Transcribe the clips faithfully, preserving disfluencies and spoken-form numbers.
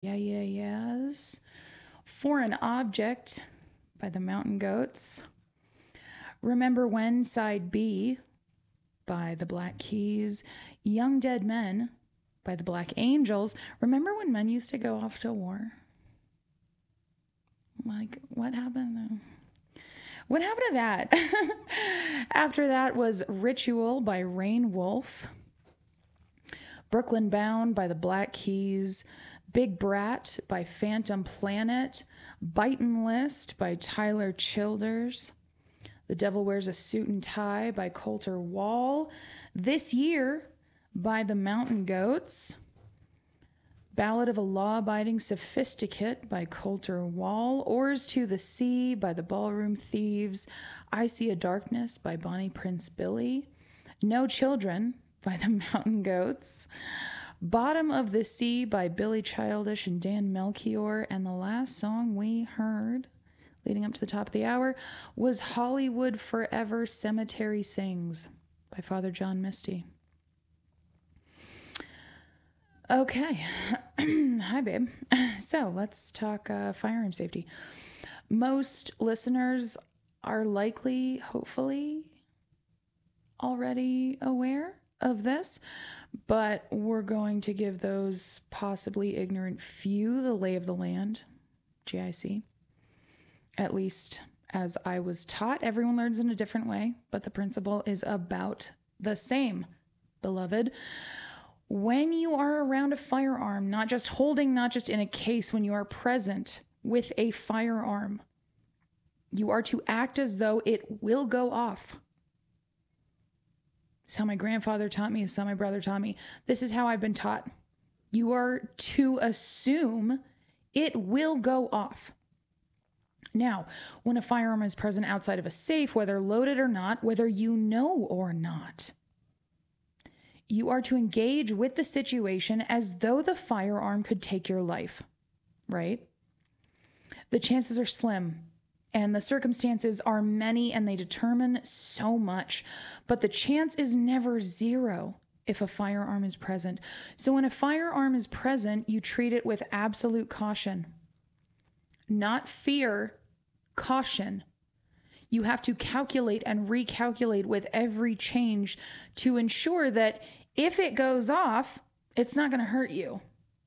Yeah, yeah, yes. Foreign Object by the Mountain Goats. Remember When, Side B by the Black Keys. Young Dead Men by the Black Angels. Remember when men used to go off to war? Like, what happened? What happened to that? After that was Ritual by Rain Wolf. Brooklyn Bound by the Black Keys. Big Brat by Phantom Planet. Bitin' List by Tyler Childers. The Devil Wears a Suit and Tie by Colter Wall. This Year by the Mountain Goats. Ballad of a Law-Abiding Sophisticate by Colter Wall. Oars to the Sea by the Ballroom Thieves. I See a Darkness by Bonnie Prince Billy. No Children by the Mountain Goats. Bottom of the Sea by Billy Childish and Dan Melchior. And the last song we heard leading up to the top of the hour was Hollywood Forever Cemetery Sings by Father John Misty. Okay. Hi, babe. So let's talk uh, firearm safety. Most listeners are likely, hopefully, already aware of this, but we're going to give those possibly ignorant few the lay of the land, G I C. At least as I was taught. Everyone learns in a different way, but the principle is about the same, beloved. When you are around a firearm, not just holding, not just in a case, when you are present with a firearm, you are to act as though it will go off. It's how my grandfather taught me. It's how my brother taught me. This is how I've been taught. You are to assume it will go off. Now, when a firearm is present outside of a safe, whether loaded or not, whether you know or not, you are to engage with the situation as though the firearm could take your life, right? The chances are slim, and the circumstances are many, and they determine so much, but the chance is never zero if a firearm is present. So when a firearm is present, you treat it with absolute caution, not fear, caution. You have to calculate and recalculate with every change to ensure that if it goes off, it's not going to hurt you.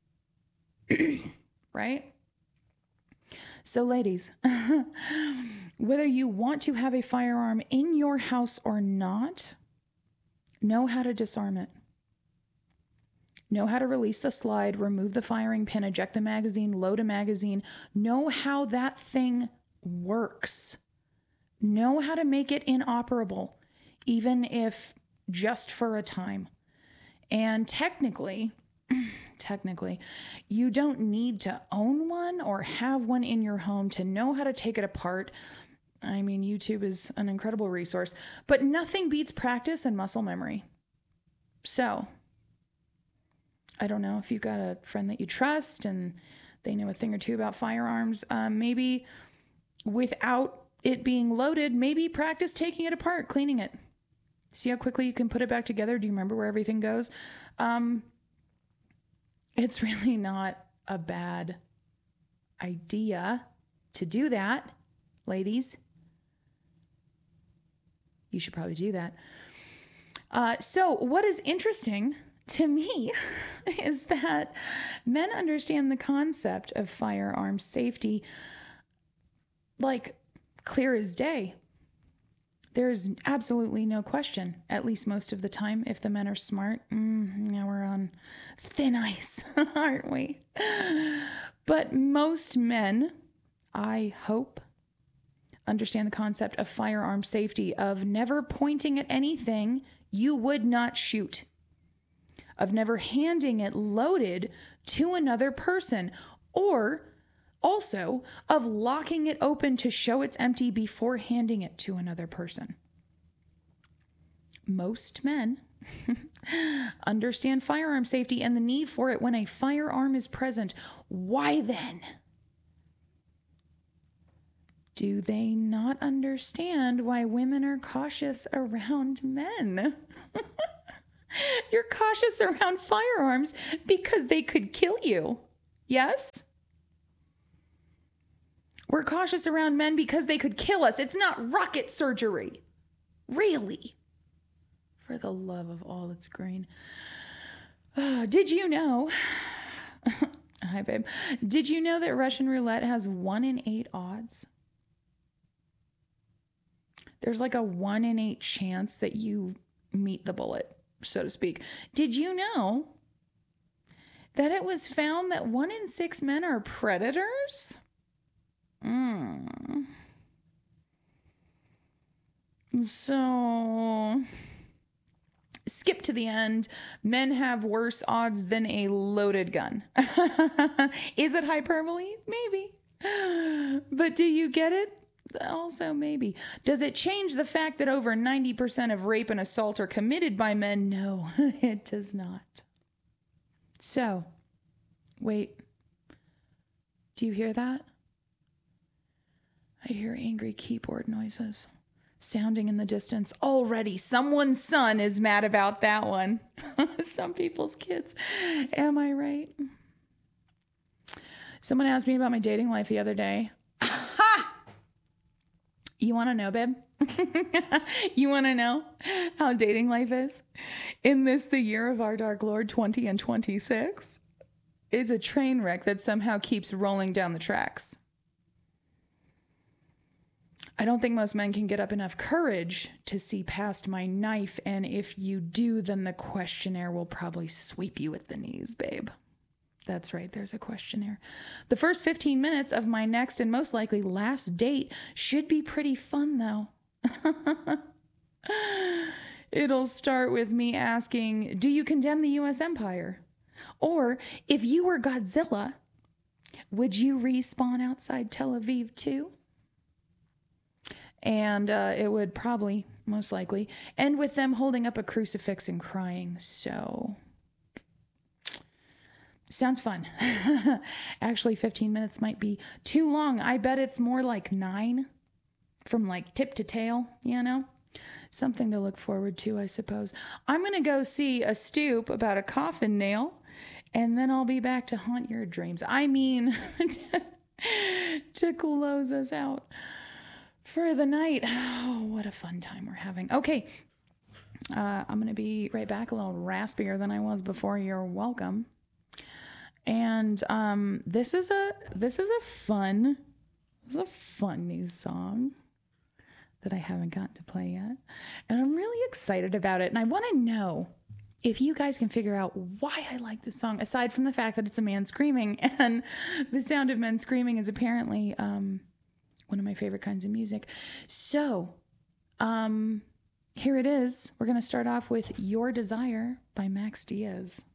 Right? So ladies, whether you want to have a firearm in your house or not, know how to disarm it. Know how to release the slide, remove the firing pin, eject the magazine, load a magazine. Know how that thing works. Know how to make it inoperable, even if just for a time. And technically, technically, you don't need to own one or have one in your home to know how to take it apart. I mean, YouTube is an incredible resource, but nothing beats practice and muscle memory. So, I don't know if you've got a friend that you trust and they know a thing or two about firearms. Um, maybe without it being loaded, maybe practice taking it apart, cleaning it. See how quickly you can put it back together? Do you remember where everything goes? Um, it's really not a bad idea to do that, ladies. You should probably do that. Uh, so what is interesting to me is that men understand the concept of firearm safety like clear as day. There's absolutely no question, at least most of the time, if the men are smart. Mm, now we're on thin ice, aren't we? But most men, I hope, understand the concept of firearm safety, of never pointing at anything you would not shoot, of never handing it loaded to another person, or also of locking it open to show it's empty before handing it to another person. Most men understand firearm safety and the need for it when a firearm is present. Why then do they not understand why women are cautious around men? You're cautious around firearms because they could kill you. Yes? We're cautious around men because they could kill us. It's not rocket surgery. Really? For the love of all that's green. Uh, did you know... Hi, babe. Did you know that Russian roulette has one in eight odds? There's like a one in eight chance that you meet the bullet, so to speak. Did you know that it was found that one in six men are predators? Mm. So, skip to the end. Men have worse odds than a loaded gun. Is it hyperbole? Maybe. But do you get it? Also, maybe. Does it change the fact that over ninety percent of rape and assault are committed by men? No, it does not. So, wait. Do you hear that? I hear angry keyboard noises sounding in the distance. Already, someone's son is mad about that one. Some people's kids. Am I right? Someone asked me about my dating life the other day. You want to know, babe? You want to know how dating life is? In this, the year of our dark Lord, twenty and twenty-six, it's a train wreck that somehow keeps rolling down the tracks. I don't think most men can get up enough courage to see past my knife, and if you do, then the questionnaire will probably sweep you at the knees, babe. That's right, there's a questionnaire. The first fifteen minutes of my next and most likely last date should be pretty fun, though. It'll start with me asking, do you condemn the U S empire? Or, if you were Godzilla, would you respawn outside Tel Aviv too? And uh, it would probably, most likely, end with them holding up a crucifix and crying, so... Sounds fun. Actually, fifteen minutes might be too long. I bet it's more like nine from like tip to tail, you know? Something to look forward to, I suppose. I'm going to go see a stoop about a coffin nail, and then I'll be back to haunt your dreams. I mean, to, to close us out for the night. Oh, what a fun time we're having. Okay. Uh, I'm going to be right back, a little raspier than I was before. You're welcome. And um, this is a this is a fun this is a fun new song that I haven't gotten to play yet, and I'm really excited about it. And I want to know if you guys can figure out why I like this song, aside from the fact that it's a man screaming, and the sound of men screaming is apparently um, one of my favorite kinds of music. So, um, here it is. We're gonna start off with "Your Desire" by Max Diaz.